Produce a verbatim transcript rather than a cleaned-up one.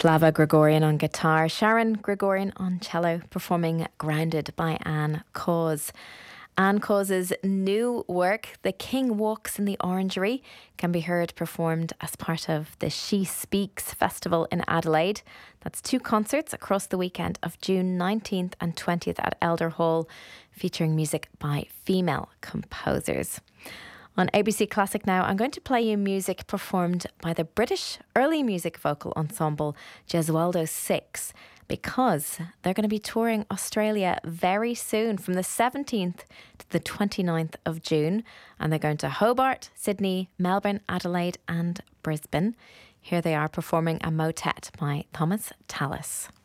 Slava Gregorian on guitar, Sharon Gregorian on cello, performing Grounded by Anne Cause. Anne Cause's new work, The King Walks in the Orangery, can be heard performed as part of the She Speaks Festival in Adelaide. That's two concerts across the weekend of June nineteenth and twentieth at Elder Hall, featuring music by female composers. On A B C Classic now, I'm going to play you music performed by the British early music vocal ensemble Gesualdo Six, because they're going to be touring Australia very soon from the seventeenth to the twenty-ninth of June. And they're going to Hobart, Sydney, Melbourne, Adelaide and Brisbane. Here they are performing a motet by Thomas Tallis.